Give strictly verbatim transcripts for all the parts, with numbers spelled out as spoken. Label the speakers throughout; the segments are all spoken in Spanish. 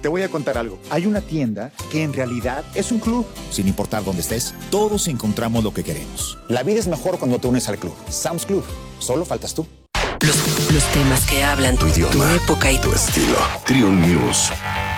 Speaker 1: Te voy a contar algo. Hay una tienda que en realidad es un club.
Speaker 2: Sin importar dónde estés, todos encontramos lo que queremos.
Speaker 1: La vida es mejor cuando te unes al club. Sam's Club. Solo faltas tú.
Speaker 3: Los, los temas que hablan
Speaker 4: tu idioma,
Speaker 3: tu época y
Speaker 4: tu estilo. Triun News.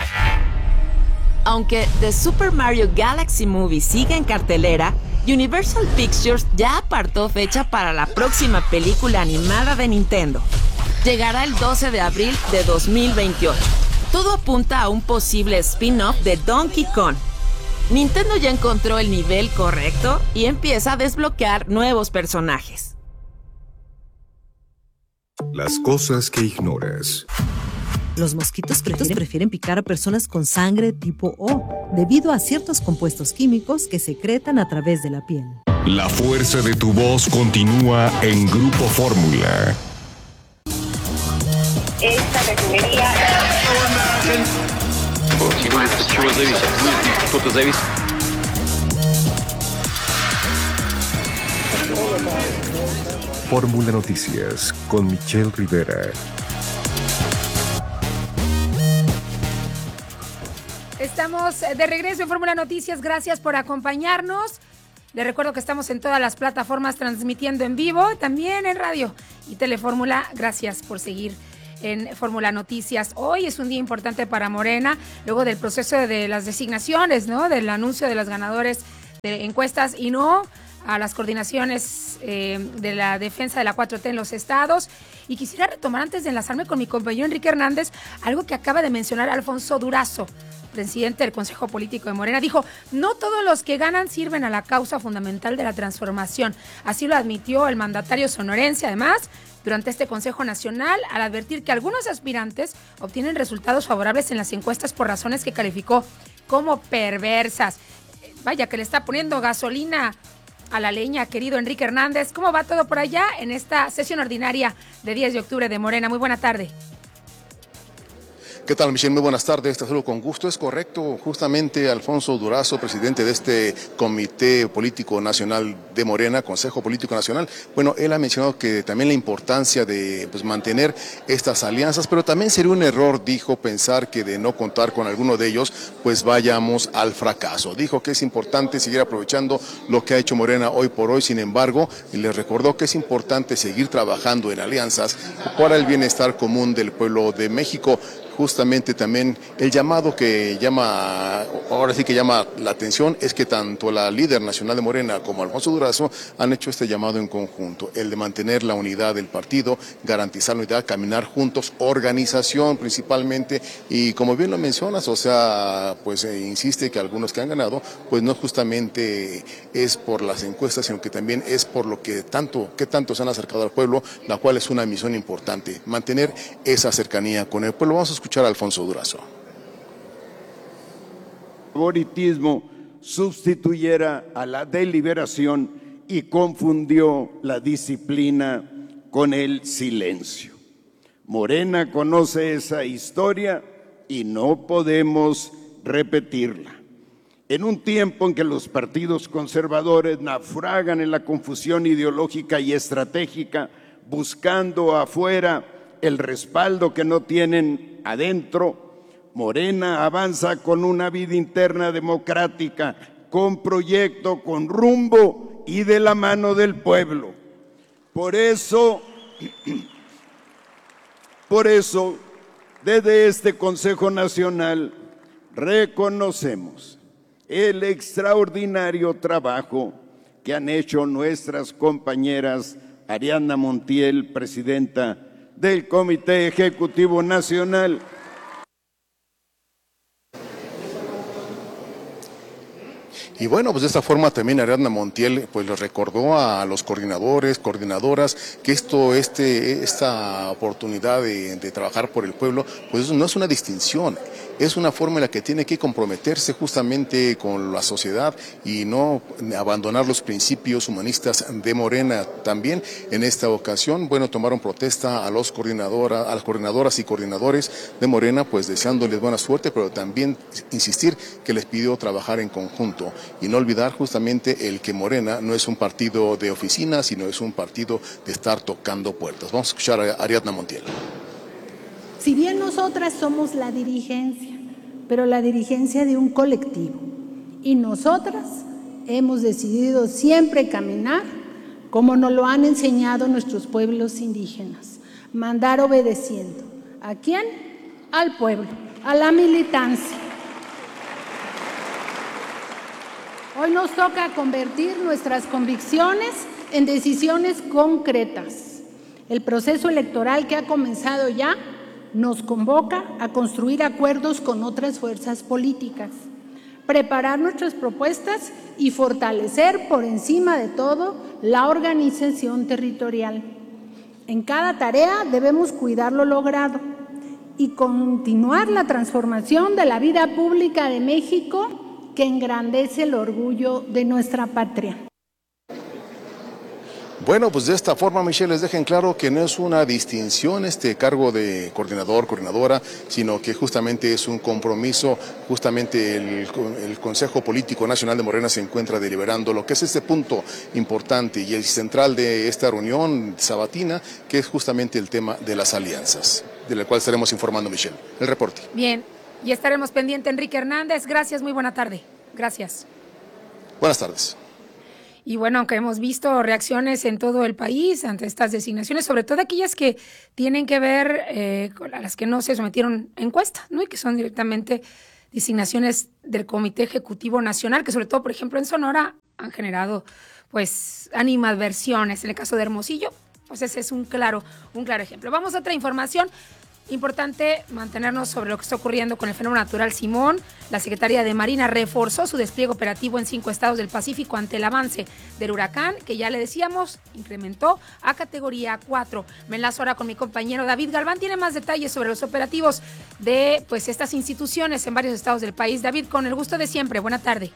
Speaker 3: Aunque The Super Mario Galaxy Movie sigue en cartelera, Universal Pictures ya apartó fecha para la próxima película animada de Nintendo. Llegará el doce de abril de dos mil veintiocho. Todo apunta a un posible spin-off de Donkey Kong. Nintendo ya encontró el nivel correcto y empieza a desbloquear nuevos personajes.
Speaker 4: Las cosas que ignoras.
Speaker 5: Los mosquitos prefieren, prefieren picar a personas con sangre tipo O, debido a ciertos compuestos químicos que secretan a través de la piel.
Speaker 4: La fuerza de tu voz continúa en Grupo Fórmula.
Speaker 6: Esta refinería...
Speaker 4: Fórmula Noticias con Michelle Rivera.
Speaker 7: Estamos de regreso en Fórmula Noticias. Gracias por acompañarnos. Les recuerdo que estamos en todas las plataformas transmitiendo en vivo, también en radio y Telefórmula. Gracias por seguir en Fórmula Noticias. Hoy es un día importante para Morena, luego del proceso de las designaciones, ¿no? Del anuncio de los ganadores de encuestas y no a las coordinaciones eh, de la defensa de la cuatro T en los estados. Y quisiera retomar, antes de enlazarme con mi compañero Enrique Hernández, algo que acaba de mencionar Alfonso Durazo, presidente del Consejo Político de Morena. Dijo, no todos los que ganan sirven a la causa fundamental de la transformación. Así lo admitió el mandatario sonorense, además, durante este Consejo Nacional, al advertir que algunos aspirantes obtienen resultados favorables en las encuestas por razones que calificó como perversas. Vaya, que le está poniendo gasolina a la leña, querido Enrique Hernández. ¿Cómo va todo por allá en esta sesión ordinaria de diez de octubre de Morena? Muy buena tarde.
Speaker 8: ¿Qué tal, Michelle? Muy buenas tardes, te saludo con gusto. Es correcto, justamente Alfonso Durazo, presidente de este Comité Político Nacional de Morena, Consejo Político Nacional, bueno, él ha mencionado que también la importancia de pues, mantener estas alianzas, pero también sería un error, dijo, pensar que de no contar con alguno de ellos, pues vayamos al fracaso. Dijo que es importante seguir aprovechando lo que ha hecho Morena hoy por hoy, sin embargo, les recordó que es importante seguir trabajando en alianzas para el bienestar común del pueblo de México. Justamente también el llamado que llama, ahora sí que llama la atención, es que tanto la líder nacional de Morena como Alfonso Durazo han hecho este llamado en conjunto, el de mantener la unidad del partido, garantizar la unidad, caminar juntos, organización principalmente, y como bien lo mencionas, o sea, pues eh, insiste que algunos que han ganado, pues no justamente es por las encuestas, sino que también es por lo que tanto, que tanto se han acercado al pueblo, la cual es una misión importante, mantener esa cercanía con el pueblo. Vamos a escuchar a Alfonso Durazo.
Speaker 9: El favoritismo sustituyera a la deliberación y confundió la disciplina con el silencio. Morena conoce esa historia y no podemos repetirla. En un tiempo en que los partidos conservadores naufragan en la confusión ideológica y estratégica, buscando afuera el respaldo que no tienen adentro, Morena avanza con una vida interna democrática, con proyecto, con rumbo y de la mano del pueblo. Por eso, por eso, desde este Consejo Nacional reconocemos el extraordinario trabajo que han hecho nuestras compañeras Ariadna Montiel, presidenta del Comité Ejecutivo Nacional.
Speaker 8: Y bueno, pues de esta forma también Ariadna Montiel pues le recordó a los coordinadores, coordinadoras, que esto, este, esta oportunidad de, de trabajar por el pueblo, pues no es una distinción, es una forma en la que tiene que comprometerse justamente con la sociedad y no abandonar los principios humanistas de Morena. También en esta ocasión, bueno, tomaron protesta a los coordinadoras, a las coordinadoras y coordinadores de Morena, pues deseándoles buena suerte, pero también insistir que les pidió trabajar en conjunto. Y no olvidar justamente el que Morena no es un partido de oficina, sino es un partido de estar tocando puertas. Vamos a escuchar a Ariadna Montiel.
Speaker 10: Si bien nosotras somos la dirigencia,
Speaker 6: pero la dirigencia de un colectivo. Y nosotras hemos decidido siempre caminar como nos lo han enseñado nuestros pueblos indígenas, mandar obedeciendo. ¿A quién? Al pueblo, a la militancia. Hoy nos toca convertir nuestras convicciones en decisiones concretas. El proceso electoral que ha comenzado ya nos convoca a construir acuerdos con otras fuerzas políticas, preparar nuestras propuestas y fortalecer por encima de todo la organización territorial. En cada tarea debemos cuidar lo logrado y continuar la transformación de la vida pública de México que engrandece el orgullo de nuestra patria.
Speaker 8: Bueno, pues de esta forma, Michelle, les dejen claro que no es una distinción este cargo de coordinador, coordinadora, sino que justamente es un compromiso, justamente el, el Consejo Político Nacional de Morena se encuentra deliberando lo que es este punto importante y el central de esta reunión sabatina, que es justamente el tema de las alianzas, de la cual estaremos informando, Michelle. El reporte.
Speaker 7: Bien, y estaremos pendiente, Enrique Hernández. Gracias, muy buena tarde. Gracias.
Speaker 8: Buenas tardes.
Speaker 7: Y bueno, aunque hemos visto reacciones en todo el país ante estas designaciones, sobre todo aquellas que tienen que ver eh, con las que no se sometieron a encuesta, ¿no? Y que son directamente designaciones del Comité Ejecutivo Nacional, que sobre todo, por ejemplo, en Sonora han generado pues animadversiones. En el caso de Hermosillo, pues ese es un claro, un claro ejemplo. Vamos a otra información. Importante mantenernos sobre lo que está ocurriendo con el fenómeno natural Simón. La Secretaría de Marina reforzó su despliegue operativo en cinco estados del Pacífico ante el avance del huracán, que ya le decíamos, incrementó a categoría cuatro. Me enlazo ahora con mi compañero David Galván. Tiene más detalles sobre los operativos de pues estas instituciones en varios estados del país. David, con el gusto de siempre. Buena tarde.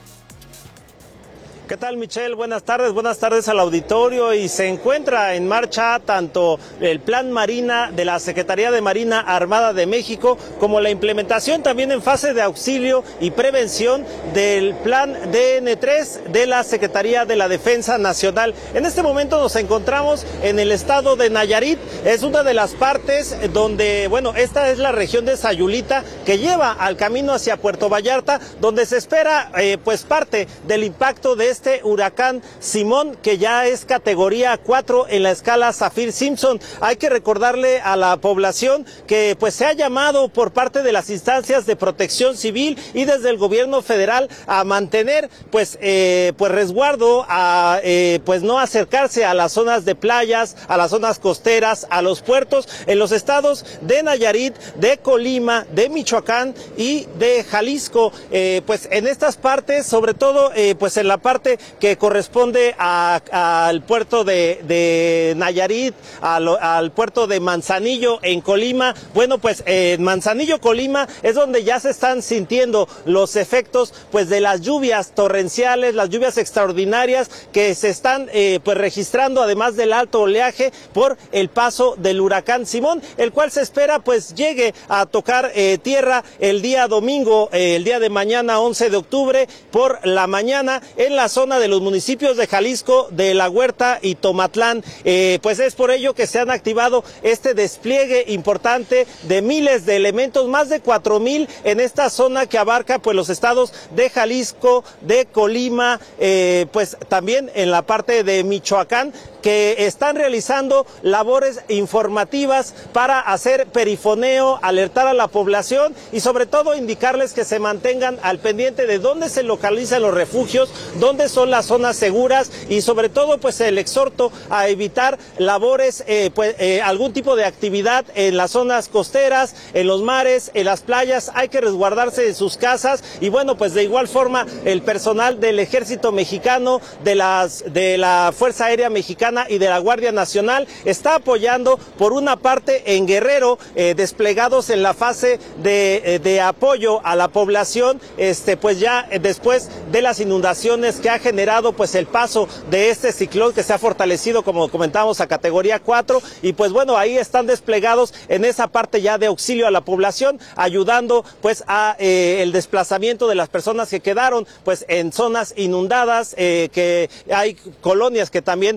Speaker 10: ¿Qué tal, Michelle? Buenas tardes, buenas tardes al auditorio. Y se encuentra en marcha tanto el Plan Marina de la Secretaría de Marina Armada de México como la implementación también en fase de auxilio y prevención del Plan D N tres de la Secretaría de la Defensa Nacional. En este momento nos encontramos en el estado de Nayarit. Es una de las partes donde, bueno, esta es la región de Sayulita que lleva al camino hacia Puerto Vallarta, donde se espera eh, pues parte del impacto de este huracán Simón, que ya es categoría cuatro en la escala Saffir-Simpson. Hay que recordarle a la población que pues se ha llamado por parte de las instancias de protección civil y desde el gobierno federal a mantener pues eh, pues resguardo, a eh, pues no acercarse a las zonas de playas, a las zonas costeras, a los puertos en los estados de Nayarit, de Colima, de Michoacán y de Jalisco. Eh, pues en estas partes, sobre todo eh, pues en la parte que corresponde a, a, al puerto de, de Nayarit, a lo, al puerto de Manzanillo en Colima. Bueno, pues en Manzanillo, Colima, es donde ya se están sintiendo los efectos pues de las lluvias torrenciales, las lluvias extraordinarias que se están eh, pues registrando, además del alto oleaje por el paso del huracán Simón, el cual se espera pues llegue a tocar eh, tierra el día domingo, eh, el día de mañana, once de octubre, por la mañana en la zona de los municipios de Jalisco, de La Huerta y Tomatlán. Eh, pues es por ello que se han activado este despliegue importante de miles de elementos, más de cuatro mil en esta zona que abarca pues los estados de Jalisco, de Colima, eh, pues también en la parte de Michoacán, que están realizando labores informativas para hacer perifoneo, alertar a la población y sobre todo indicarles que se mantengan al pendiente de dónde se localizan los refugios, dónde son las zonas seguras y sobre todo pues el exhorto a evitar labores, eh, pues eh, algún tipo de actividad en las zonas costeras, en los mares, en las playas. Hay que resguardarse en sus casas y bueno, pues de igual forma el personal del Ejército Mexicano, de las de la Fuerza Aérea Mexicana y de la Guardia Nacional está apoyando por una parte en Guerrero, eh, desplegados en la fase de, de apoyo a la población, este pues ya eh, después de las inundaciones que ha generado pues el paso de este ciclón que se ha fortalecido, como comentamos, a categoría cuatro, y pues bueno, ahí están desplegados en esa parte ya de auxilio a la población, ayudando pues a eh, el desplazamiento de las personas que quedaron pues en zonas inundadas, eh, que hay colonias que también pues se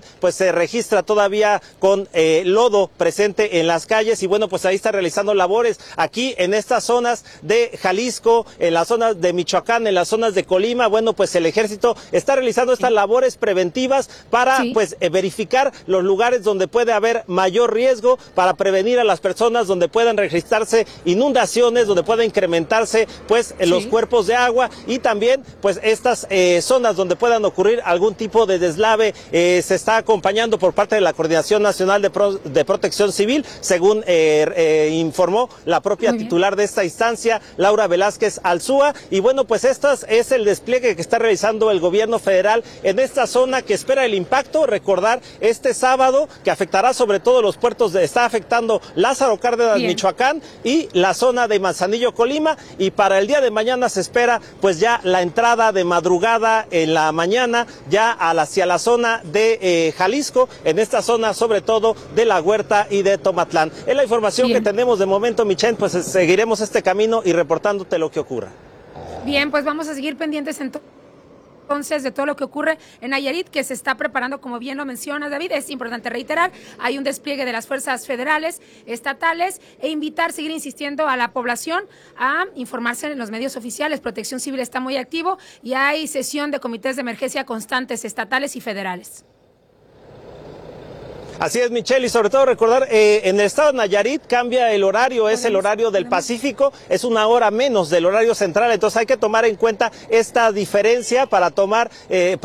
Speaker 10: se registra todavía con eh, lodo presente en las calles y bueno, pues ahí está realizando labores aquí en estas zonas de Jalisco, en las zonas de Michoacán, en las zonas de Colima. Bueno, pues el ejército está realizando estas sí. labores preventivas para sí. pues eh, verificar los lugares donde puede haber mayor riesgo, para prevenir a las personas donde puedan registrarse inundaciones, donde pueda incrementarse pues sí. los cuerpos de agua y también pues estas eh, zonas donde puedan ocurrir algún tipo de deslave. Eh, se está acompañando por parte de la Coordinación Nacional de, Pro, de Protección Civil, según eh, eh, informó la propia titular de esta instancia, Laura Velázquez Alzúa. Y bueno, pues este es el despliegue que está realizando el gobierno federal en esta zona que espera el impacto. Recordar este sábado que afectará sobre todo los puertos, de, está afectando Lázaro Cárdenas, Bien. Michoacán y la zona de Manzanillo, Colima. Y para el día de mañana se espera pues ya la entrada de madrugada en la mañana ya hacia la zona de eh, Jalisco, en esta zona sobre todo de La Huerta y de Tomatlán. Es la información Bien. que tenemos de momento, Michelle, pues seguiremos este camino y reportándote lo que ocurra.
Speaker 7: Bien, pues vamos a seguir pendientes entonces de todo lo que ocurre en Nayarit, que se está preparando, como bien lo mencionas, David. Es importante reiterar, hay un despliegue de las fuerzas federales, estatales, e invitar, seguir insistiendo a la población a informarse en los medios oficiales. Protección Civil está muy activo y hay sesión de comités de emergencia constantes estatales y federales.
Speaker 10: Así es, Michelle, y sobre todo recordar, eh, en el estado de Nayarit cambia el horario, es el horario del Pacífico, es una hora menos del horario central, entonces hay que tomar en cuenta esta diferencia para tomar... Eh,